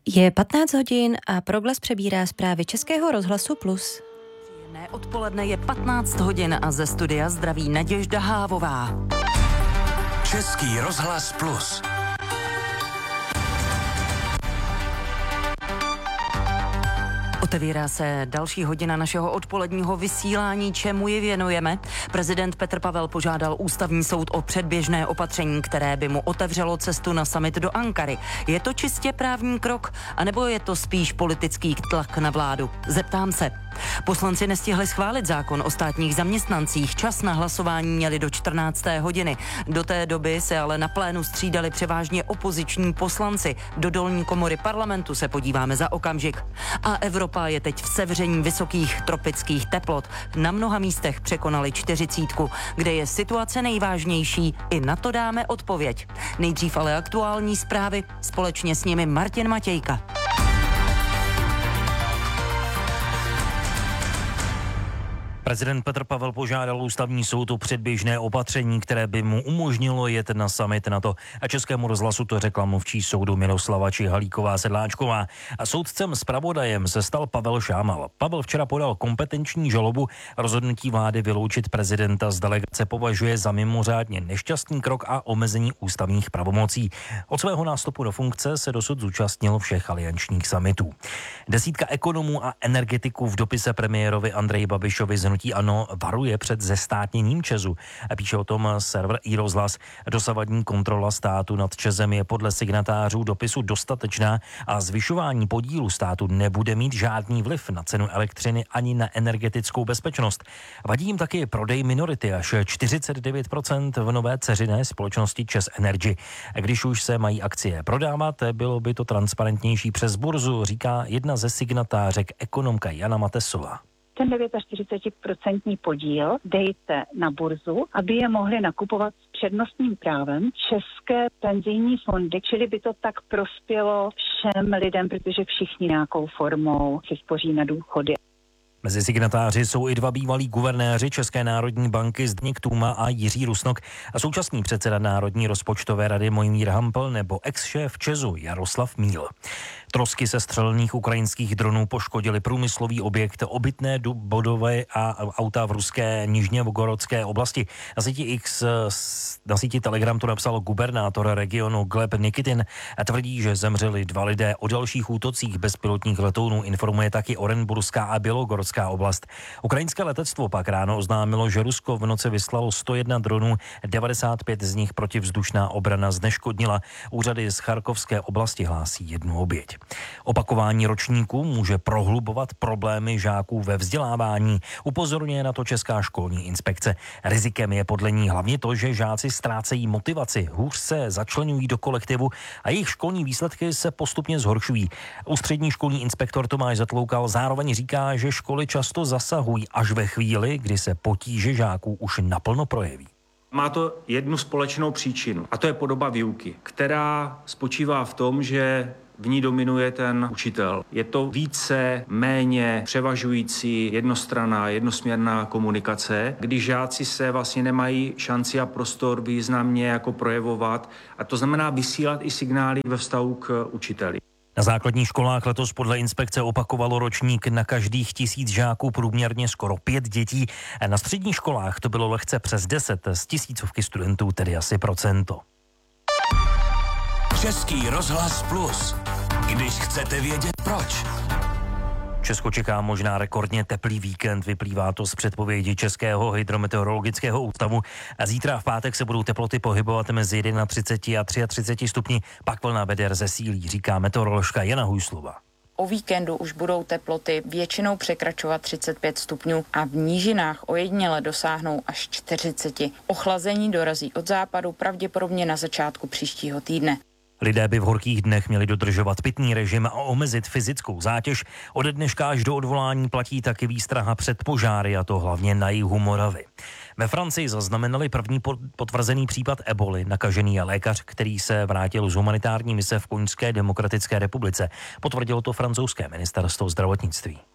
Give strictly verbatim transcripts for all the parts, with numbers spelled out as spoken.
Je patnáct hodin a Proglas přebírá zprávy Českého rozhlasu Plus. Příjemné odpoledne, je patnáct hodin a ze studia zdraví Naděžda Hávová. Český rozhlas Plus. Otevírá se další hodina našeho odpoledního vysílání, čemu ji věnujeme. Prezident Petr Pavel požádal ústavní soud o předběžné opatření, které by mu otevřelo cestu na summit do Ankary. Je to čistě právní krok, anebo je to spíš politický tlak na vládu? Zeptám se. Poslanci nestihli schválit zákon o státních zaměstnancích. Čas na hlasování měli do čtrnácté hodiny. Do té doby se ale na plénu střídali převážně opoziční poslanci. Do dolní komory parlamentu se podíváme za okamžik. A Evropa je teď v sevření vysokých tropických teplot. Na mnoha místech překonali čtyřicítku. Kde je situace nejvážnější, i na to dáme odpověď. Nejdřív ale aktuální zprávy, společně s nimi Martin Matějka. Prezident Petr Pavel požádal ústavní soud o předběžné opatření, které by mu umožnilo jet na summit NATO. A Českému rozhlasu to řekla mluvčí soudu Miloslava Čihalíková Sedláčková. A soudcem zpravodajem se stal Pavel Šámal. Pavel včera podal kompetenční žalobu. Rozhodnutí vlády vyloučit prezidenta z delegace považuje za mimořádně nešťastný krok a omezení ústavních pravomocí. Od svého nástupu do funkce se dosud zúčastnil všech aliančních summitů. Desítka ekonomů a energetiků v dopise premiérovi Andreji Babišovi z hnutí ANO varuje před zestátněním ČEZu. A píše o tom server iRozhlas. Dosavadní kontrola státu nad ČEZem je podle signatářů dopisu dostatečná a zvyšování podílu státu nebude mít žádný vliv na cenu elektřiny ani na energetickou bezpečnost. Vadí jim taky prodej minority až čtyřicet devět procent v nové dceřiné společnosti ČEZ Energy. A když už se mají akcie prodávat, bylo by to transparentnější přes burzu, říká jedna ze signatářek ekonomka Jana Matesová. Ten čtyřicet devět procent podíl dejte na burzu, aby je mohli nakupovat s přednostním právem české penzijní fondy, čili by to tak prospělo všem lidem, protože všichni nějakou formou si spoří na důchody. Mezi signatáři jsou i dva bývalí guvernéři České národní banky Zdeněk Tůma a Jiří Rusnok a současný předseda Národní rozpočtové rady Mojmír Hampl nebo ex-šéf ČEZu Jaroslav Míl. Trosky sestřelených ukrajinských dronů poškodily průmyslový objekt, obytné budovy a auta v ruské Nižněvgorodské oblasti. Na síti X, na síti Telegram to napsal gubernátor regionu Gleb Nikitin a tvrdí, že zemřeli dva lidé. O dalších útocích bezpilotních letounů informuje taky Orenburská a Bělogorodská oblast. Ukrajinské letectvo pak ráno oznámilo, že Rusko v noci vyslalo sto jedna dronů, devadesát pět z nich protivzdušná obrana zneškodnila. Úřady z Charkovské oblasti hlásí jednu oběť. Opakování ročníků může prohlubovat problémy žáků ve vzdělávání, upozorňuje na to Česká školní inspekce. Rizikem je podle ní hlavně to, že žáci ztrácejí motivaci, hůř se začleňují do kolektivu a jejich školní výsledky se postupně zhoršují. Ústřední školní inspektor Tomáš Zatloukal zároveň říká, že školy často zasahují až ve chvíli, kdy se potíže žáků už naplno projeví. Má to jednu společnou příčinu a to je podoba výuky, která spočívá v tom, že v ní dominuje ten učitel. Je to více, méně převažující jednostranná, jednosměrná komunikace, kdy žáci se vlastně nemají šanci a prostor významně jako projevovat a to znamená vysílat i signály ve vztahu k učiteli. Na základních školách letos podle inspekce opakovalo ročník na každých tisíc žáků průměrně skoro pět dětí. Na středních školách to bylo lehce přes deset z tisícovky studentů, tedy asi procento. Český rozhlas Plus. Když chcete vědět proč. Česko čeká možná rekordně teplý víkend, vyplývá to z předpovědi Českého hydrometeorologického ústavu. A zítra v pátek se budou teploty pohybovat mezi třicet jedna a třicet tři stupni, pak vlna veder zesílí, říká meteoroložka Jana Hujslova. O víkendu už budou teploty většinou překračovat třicet pět stupňů a v nížinách ojediněle dosáhnou až čtyřicet. Ochlazení dorazí od západu pravděpodobně na začátku příštího týdne. Lidé by v horkých dnech měli dodržovat pitný režim a omezit fyzickou zátěž. Ode dneška až do odvolání platí taky výstraha před požáry, a to hlavně na jihu Moravy. Ve Francii zaznamenali první potvrzený případ eboli. Nakažený je lékař, který se vrátil z humanitární mise v Konžské demokratické republice. Potvrdilo to francouzské ministerstvo zdravotnictví.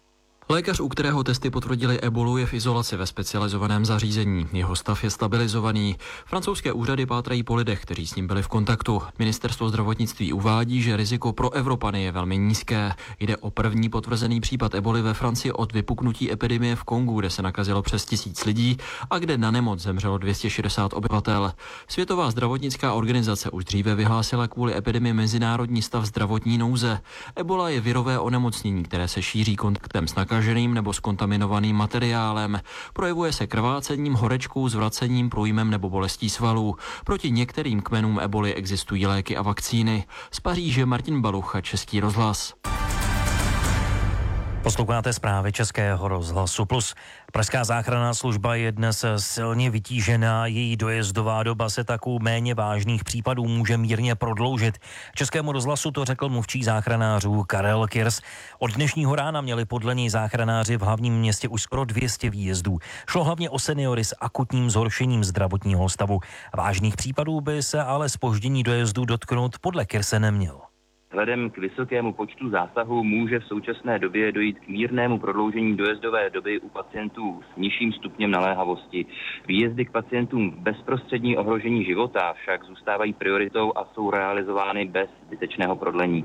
Lékař, u kterého testy potvrdili ebolu, je v izolaci ve specializovaném zařízení. Jeho stav je stabilizovaný. Francouzské úřady pátrají po lidech, kteří s ním byli v kontaktu. Ministerstvo zdravotnictví uvádí, že riziko pro Evropany je velmi nízké. Jde o první potvrzený případ eboli ve Francii od vypuknutí epidemie v Kongu, kde se nakazilo přes tisíc lidí a kde na nemoc zemřelo dvě stě šedesát obyvatel. Světová zdravotnická organizace už dříve vyhlásila kvůli epidemii mezinárodní stav zdravotní nouze. Ebola je virové onemocnění, které se šíří kontaktem s nakaženým nebo s kontaminovaným materiálem. Projevuje se krvácením, horečkou, zvracením, průjmem nebo bolestí svalů. Proti některým kmenům eboli existují léky a vakcíny. Z Paříže Martin Balucha, Český rozhlas. Posloucháte zprávy Českého rozhlasu Plus. Pražská záchranná služba je dnes silně vytížená, její dojezdová doba se tak u méně vážných případů může mírně prodloužit. Českému rozhlasu to řekl mluvčí záchranářů Karel Kirs. Od dnešního rána měli podle něj záchranáři v hlavním městě už skoro dvě stě výjezdů. Šlo hlavně o seniory s akutním zhoršením zdravotního stavu. Vážných případů by se ale zpoždění dojezdu dotknout podle Kirse nemělo. Vzhledem k vysokému počtu zásahů může v současné době dojít k mírnému prodloužení dojezdové doby u pacientů s nižším stupněm naléhavosti. Výjezdy k pacientům v bezprostřední ohrožení života však zůstávají prioritou a jsou realizovány bez zbytečného prodlení.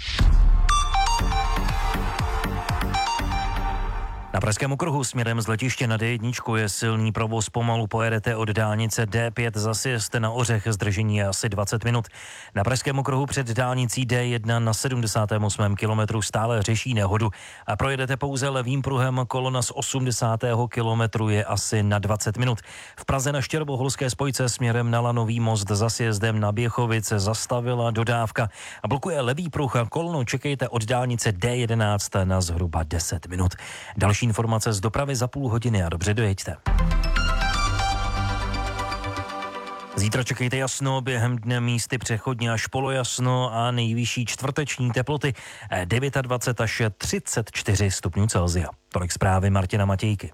Na pražském okruhu směrem z letiště na D jedna je silný provoz, pomalu pojedete od dálnice D pět za sjezd na Ořech, zdržení je asi dvacet minut. Na pražském okruhu před dálnicí D jedna na sedmdesátém osmém kilometru stále řeší nehodu a projedete pouze levým pruhem, kolona z osmdesátého kilometru je asi na dvacet minut. V Praze na Štěrboholské spojce směrem na Lanový most za sjezdem na Běchovice zastavila dodávka a blokuje levý pruh a kolonu čekejte od dálnice D jedenáct na zhruba deset minut. Další informace z dopravy za půl hodiny a dobře dojeďte. Zítra čekejte jasno, během dne místy přechodně až polojasno a nejvyšší čtvrteční teploty dvacet devět až třicet čtyři stupňů Celsia. Tolik zprávy Martina Matějky.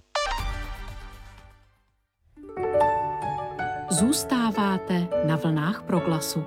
Zůstáváte na vlnách Proglasu.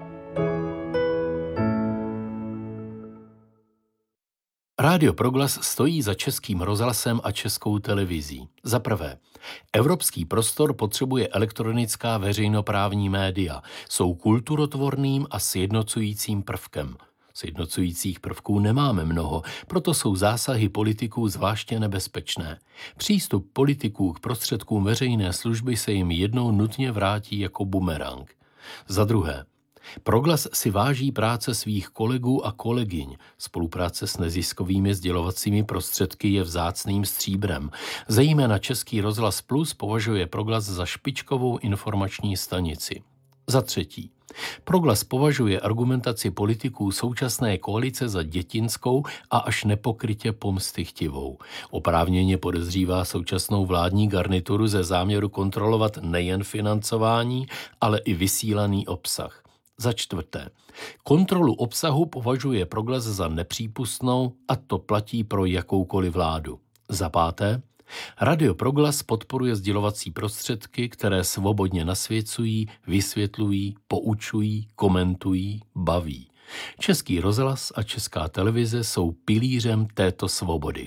Rádio Proglas stojí za Českým rozhlasem a Českou televizí. Za prvé, evropský prostor potřebuje elektronická veřejnoprávní média. Jsou kulturotvorným a sjednocujícím prvkem. Sjednocujících prvků nemáme mnoho, proto jsou zásahy politiků zvláště nebezpečné. Přístup politiků k prostředkům veřejné služby se jim jednou nutně vrátí jako bumerang. Za druhé, Proglas si váží práce svých kolegů a kolegyň. Spolupráce s neziskovými sdělovacími prostředky je vzácným stříbrem. Zejména Český rozhlas Plus považuje Proglas za špičkovou informační stanici. Za třetí, Proglas považuje argumentaci politiků současné koalice za dětinskou a až nepokrytě pomstychtivou. Oprávněně podezřívá současnou vládní garnituru ze záměru kontrolovat nejen financování, ale i vysílaný obsah. Za čtvrté, kontrolu obsahu považuje Proglas za nepřípustnou a to platí pro jakoukoliv vládu. Za páté, Radio Proglas podporuje sdělovací prostředky, které svobodně nasvěcují, vysvětlují, poučují, komentují, baví. Český rozhlas a Česká televize jsou pilířem této svobody.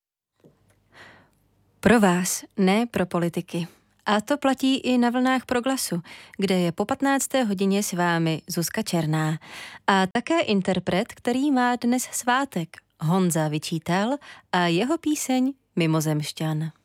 Pro vás, ne pro politiky. A to platí i na vlnách Proglasu, kde je po patnácté hodině s vámi Zuzka Černá. A také interpret, který má dnes svátek, Honza Vyčítal a jeho píseň Mimozemšťan.